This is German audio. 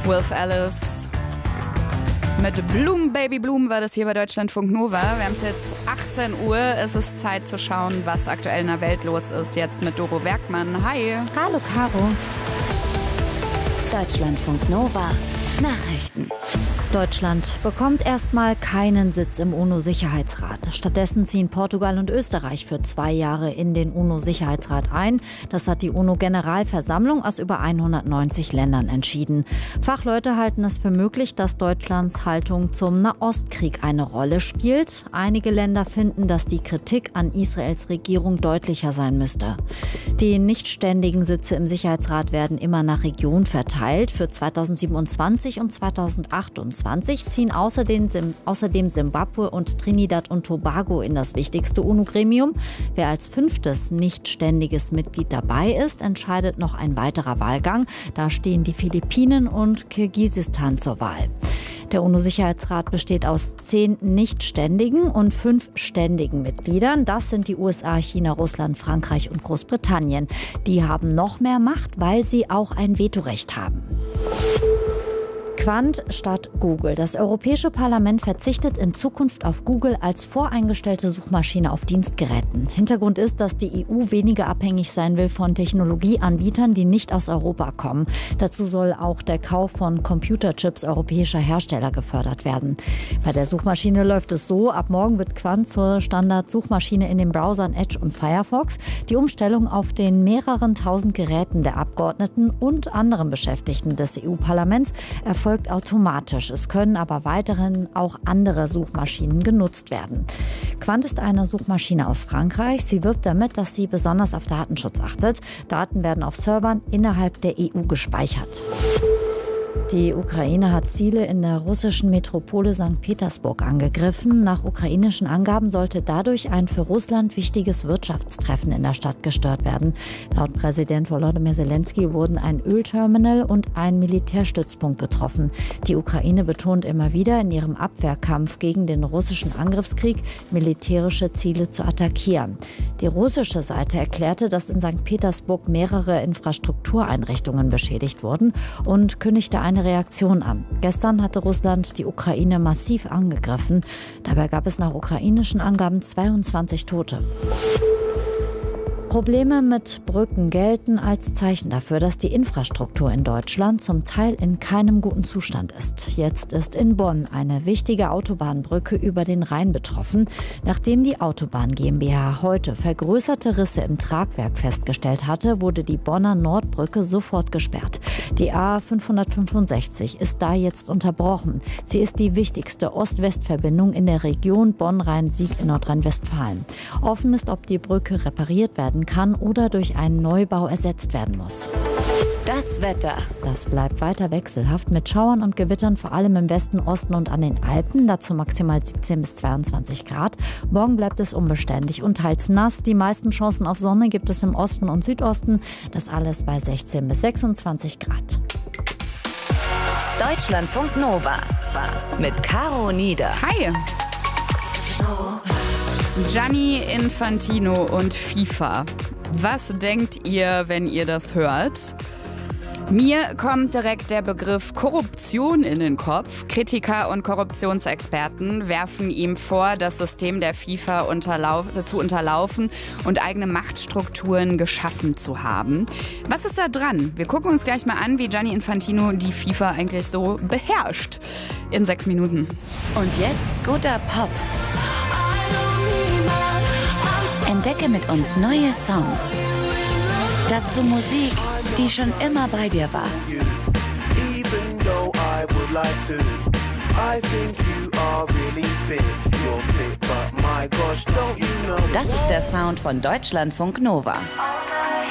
Wilf Alice mit Bloom, Baby Bloom war das hier bei Deutschlandfunk Nova. Wir haben es jetzt 18 Uhr. Es ist Zeit zu schauen, was aktuell in der Welt los ist. Jetzt mit Doro Werkmann. Hi. Hallo, Caro. Deutschlandfunk Nova. Nachrichten. Deutschland bekommt erstmal keinen Sitz im UNO-Sicherheitsrat. Stattdessen ziehen Portugal und Österreich für 2 Jahre in den UNO-Sicherheitsrat ein. Das hat die UNO-Generalversammlung aus über 190 Ländern entschieden. Fachleute halten es für möglich, dass Deutschlands Haltung zum Nahostkrieg eine Rolle spielt. Einige Länder finden, dass die Kritik an Israels Regierung deutlicher sein müsste. Die nicht ständigen Sitze im Sicherheitsrat werden immer nach Region verteilt. Für 2027 und 2028 ziehen außerdem Simbabwe und Trinidad und Tobago in das wichtigste UNO-Gremium. Wer als 5. nicht ständiges Mitglied dabei ist, entscheidet noch ein weiterer Wahlgang. Da stehen die Philippinen und Kirgisistan zur Wahl. Der UNO-Sicherheitsrat besteht aus 10 nicht ständigen und 5 ständigen Mitgliedern. Das sind die USA, China, Russland, Frankreich und Großbritannien. Die haben noch mehr Macht, weil sie auch ein Vetorecht haben. Quant statt Google. Das Europäische Parlament verzichtet in Zukunft auf Google als voreingestellte Suchmaschine auf Dienstgeräten. Hintergrund ist, dass die EU weniger abhängig sein will von Technologieanbietern, die nicht aus Europa kommen. Dazu soll auch der Kauf von Computerchips europäischer Hersteller gefördert werden. Bei der Suchmaschine läuft es so: Ab morgen wird Quant zur Standard-Suchmaschine in den Browsern Edge und Firefox. Die Umstellung auf den mehreren tausend Geräten der Abgeordneten und anderen Beschäftigten des EU-Parlaments erfolgt automatisch. Es können aber weiterhin auch andere Suchmaschinen genutzt werden. Quant ist eine Suchmaschine aus Frankreich. Sie wirbt damit, dass sie besonders auf Datenschutz achtet. Daten werden auf Servern innerhalb der EU gespeichert. Die Ukraine hat Ziele in der russischen Metropole St. Petersburg angegriffen. Nach ukrainischen Angaben sollte dadurch ein für Russland wichtiges Wirtschaftstreffen in der Stadt gestört werden. Laut Präsident Volodymyr Zelensky wurden ein Ölterminal und ein Militärstützpunkt getroffen. Die Ukraine betont immer wieder, in ihrem Abwehrkampf gegen den russischen Angriffskrieg militärische Ziele zu attackieren. Die russische Seite erklärte, dass in St. Petersburg mehrere Infrastruktureinrichtungen beschädigt wurden und kündigte eine Reaktion an. Gestern hatte Russland die Ukraine massiv angegriffen. Dabei gab es nach ukrainischen Angaben 22 Tote. Probleme mit Brücken gelten als Zeichen dafür, dass die Infrastruktur in Deutschland zum Teil in keinem guten Zustand ist. Jetzt ist in Bonn eine wichtige Autobahnbrücke über den Rhein betroffen. Nachdem die Autobahn GmbH heute vergrößerte Risse im Tragwerk festgestellt hatte, wurde die Bonner Nordbrücke sofort gesperrt. Die A565 ist da jetzt unterbrochen. Sie ist die wichtigste Ost-West-Verbindung in der Region Bonn-Rhein-Sieg in Nordrhein-Westfalen. Offen ist, ob die Brücke repariert werden kann oder durch einen Neubau ersetzt werden muss. Das Wetter. Das bleibt weiter wechselhaft mit Schauern und Gewittern, vor allem im Westen, Osten und an den Alpen. Dazu maximal 17 bis 22 Grad. Morgen bleibt es unbeständig und teils nass. Die meisten Chancen auf Sonne gibt es im Osten und Südosten. Das alles bei 16 bis 26 Grad. Deutschlandfunk Nova mit Caro Nieder. Hi. Gianni Infantino und FIFA. Was denkt ihr, wenn ihr das hört? Mir kommt direkt der Begriff Korruption in den Kopf. Kritiker und Korruptionsexperten werfen ihm vor, das System der FIFA zu unterlaufen und eigene Machtstrukturen geschaffen zu haben. Was ist da dran? Wir gucken uns gleich mal an, wie Gianni Infantino die FIFA eigentlich so beherrscht. In 6 Minuten. Und jetzt guter Pop. Entdecke mit uns neue Songs. Dazu Musik, die schon immer bei dir war. Das ist der Sound von Deutschlandfunk Nova.